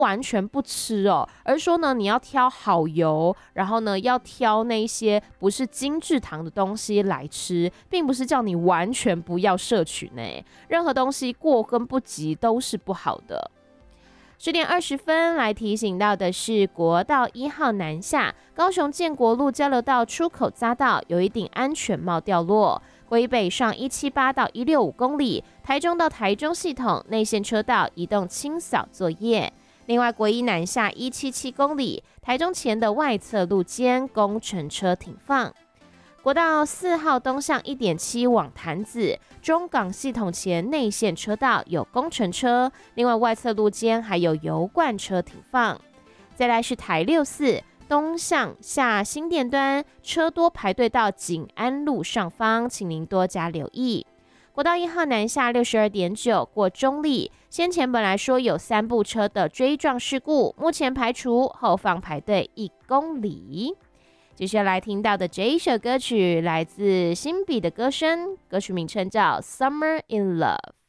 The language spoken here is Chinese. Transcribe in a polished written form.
完全不吃哦，而是说呢，你要挑好油，然后呢，要挑那些不是精制糖的东西来吃，并不是叫你完全不要摄取呢。任何东西过跟不及都是不好的。10:20来提醒到的是，国道1号南下，高雄建国路交流道出口匝道有一顶安全帽掉落。国一北上178到165公里，台中到台中系统内线车道移动清扫作业。另外，国一南下177公里，台中前的外侧路肩工程车停放。国道4号东向1.7往潭子，中港系统前内线车道有工程车，另外外侧路肩还有油罐车停放。再来是台64东向下新店端，车多排队到景安路上方，请您多加留意。国道1号南下62.9过中立，先前本来说有3部车的追撞事故，目前排除，后方排队1公里。接下来听到的这一首歌曲来自辛比的歌声，歌曲名称叫《Summer in Love》。